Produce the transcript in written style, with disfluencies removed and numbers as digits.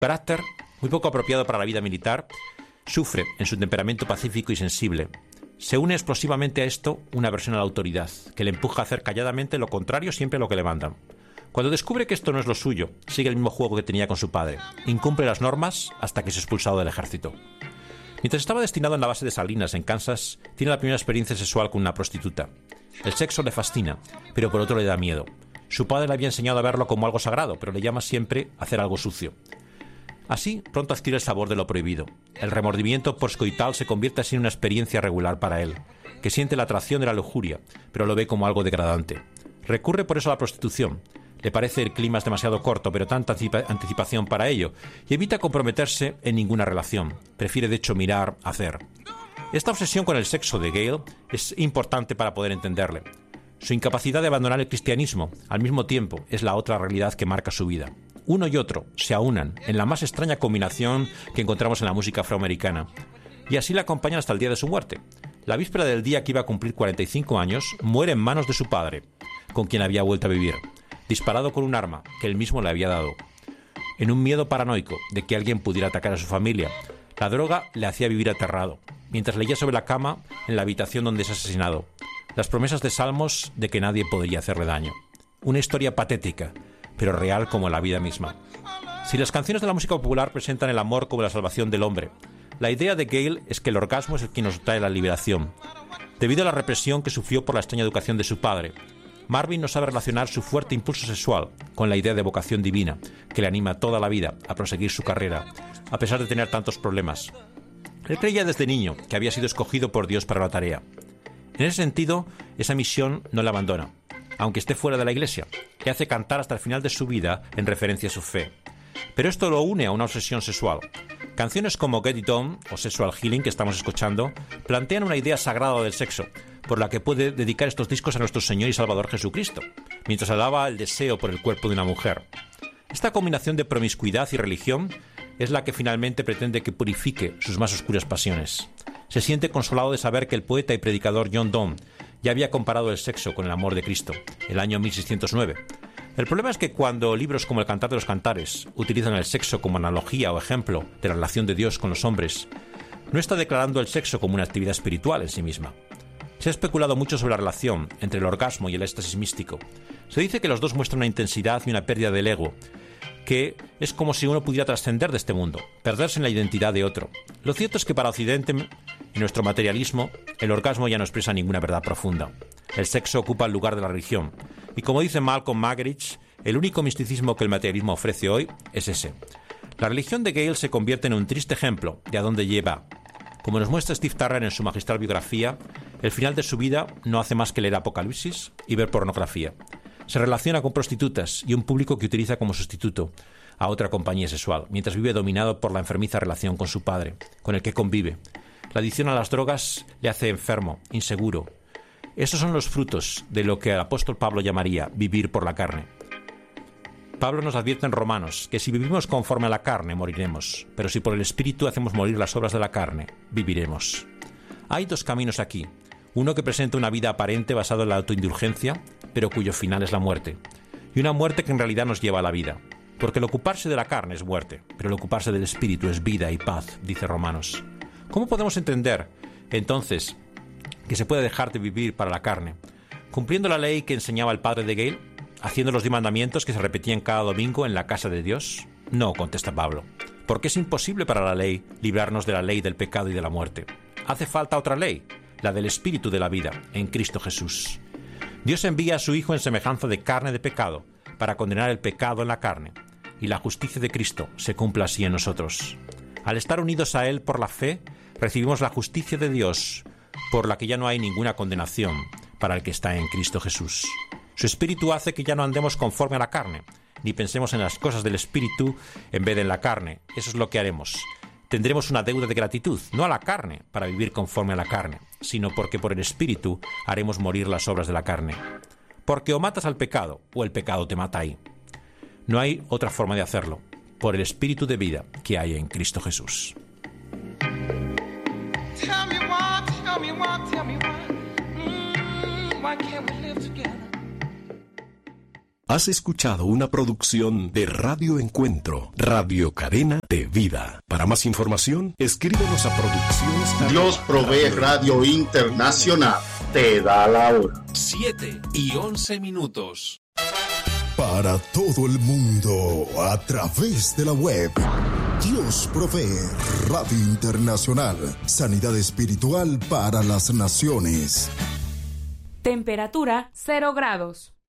Carácter muy poco apropiado para la vida militar, sufre en su temperamento pacífico y sensible. Se une explosivamente a esto una aversión a la autoridad, que le empuja a hacer calladamente lo contrario siempre a lo que le mandan. Cuando descubre que esto no es lo suyo, sigue el mismo juego que tenía con su padre. Incumple las normas hasta que es expulsado del ejército. Mientras estaba destinado en la base de Salinas, en Kansas, tiene la primera experiencia sexual con una prostituta. El sexo le fascina, pero por otro le da miedo. Su padre le había enseñado a verlo como algo sagrado, pero le llama siempre a hacer algo sucio. Así, pronto adquiere el sabor de lo prohibido. El remordimiento postcoital se convierte así en una experiencia regular para él, que siente la atracción de la lujuria, pero lo ve como algo degradante. Recurre por eso a la prostitución. Le parece el clima es demasiado corto, pero tanta anticipación para ello, y evita comprometerse en ninguna relación. Prefiere, de hecho, mirar, hacer. Esta obsesión con el sexo de Gale es importante para poder entenderle. Su incapacidad de abandonar el cristianismo, al mismo tiempo, es la otra realidad que marca su vida. Uno y otro se aunan en la más extraña combinación que encontramos en la música afroamericana, y así la acompañan hasta el día de su muerte. La víspera del día que iba a cumplir 45 años, muere en manos de su padre, con quien había vuelto a vivir, disparado con un arma que él mismo le había dado. En un miedo paranoico de que alguien pudiera atacar a su familia, la droga le hacía vivir aterrado, mientras leía sobre la cama en la habitación donde es asesinado, las promesas de Salmos de que nadie podría hacerle daño. Una historia patética, pero real como la vida misma. Si las canciones de la música popular presentan el amor como la salvación del hombre, la idea de Gale es que el orgasmo es el que nos trae la liberación. Debido a la represión que sufrió por la extraña educación de su padre, Marvin no sabe relacionar su fuerte impulso sexual con la idea de vocación divina, que le anima toda la vida a proseguir su carrera, a pesar de tener tantos problemas. Él creía desde niño que había sido escogido por Dios para la tarea. En ese sentido, esa misión no le abandona, aunque esté fuera de la iglesia, le hace cantar hasta el final de su vida en referencia a su fe. Pero esto lo une a una obsesión sexual. Canciones como Get It On o Sexual Healing, que estamos escuchando, plantean una idea sagrada del sexo, por la que puede dedicar estos discos a nuestro Señor y Salvador Jesucristo, mientras alaba el deseo por el cuerpo de una mujer. Esta combinación de promiscuidad y religión es la que finalmente pretende que purifique sus más oscuras pasiones. Se siente consolado de saber que el poeta y predicador John Donne ya había comparado el sexo con el amor de Cristo, el año 1609. El problema es que cuando libros como El Cantar de los Cantares utilizan el sexo como analogía o ejemplo de la relación de Dios con los hombres, no está declarando el sexo como una actividad espiritual en sí misma. Se ha especulado mucho sobre la relación entre el orgasmo y el éxtasis místico. Se dice que los dos muestran una intensidad y una pérdida del ego, que es como si uno pudiera trascender de este mundo, perderse en la identidad de otro. Lo cierto es que para Occidente, en nuestro materialismo, el orgasmo ya no expresa ninguna verdad profunda. El sexo ocupa el lugar de la religión. Y como dice Malcolm Muggeridge, el único misticismo que el materialismo ofrece hoy es ese. La religión de Gale se convierte en un triste ejemplo de a dónde lleva. Como nos muestra Steve Turner en su magistral biografía, el final de su vida no hace más que leer Apocalipsis y ver pornografía. Se relaciona con prostitutas y un público que utiliza como sustituto a otra compañía sexual, mientras vive dominado por la enfermiza relación con su padre, con el que convive. La adicción a las drogas le hace enfermo, inseguro. Estos son los frutos de lo que el apóstol Pablo llamaría vivir por la carne. Pablo nos advierte en Romanos que si vivimos conforme a la carne moriremos, pero si por el Espíritu hacemos morir las obras de la carne, viviremos. Hay dos caminos aquí. Uno que presenta una vida aparente basada en la autoindulgencia, pero cuyo final es la muerte. Y una muerte que en realidad nos lleva a la vida. Porque el ocuparse de la carne es muerte, pero el ocuparse del Espíritu es vida y paz, dice Romanos. ¿Cómo podemos entender, entonces, que se puede dejar de vivir para la carne? ¿Cumpliendo la ley que enseñaba el padre de Gale? ¿Haciendo los 10 mandamientos que se repetían cada domingo en la casa de Dios? No, contesta Pablo. Porque es imposible para la ley librarnos de la ley del pecado y de la muerte. Hace falta otra ley, la del Espíritu de la vida, en Cristo Jesús. Dios envía a su Hijo en semejanza de carne de pecado, para condenar el pecado en la carne, y la justicia de Cristo se cumple así en nosotros. Al estar unidos a Él por la fe, recibimos la justicia de Dios, por la que ya no hay ninguna condenación para el que está en Cristo Jesús. Su Espíritu hace que ya no andemos conforme a la carne, ni pensemos en las cosas del Espíritu en vez de en la carne. Eso es lo que haremos. Tendremos una deuda de gratitud, no a la carne, para vivir conforme a la carne, sino porque por el Espíritu haremos morir las obras de la carne. Porque o matas al pecado, o el pecado te mata ahí. No hay otra forma de hacerlo, por el Espíritu de vida que hay en Cristo Jesús. Tell me why, tell me why, tell me why. Why can't we live together? Has escuchado una producción de Radio Encuentro, Radio Cadena de Vida. Para más información, escríbenos a producciones. Dios provee Radio Internacional. Te da la hora. 7:11. Para todo el mundo, a través de la web. Dios provee Radio Internacional. Sanidad espiritual para las naciones. Temperatura 0 grados.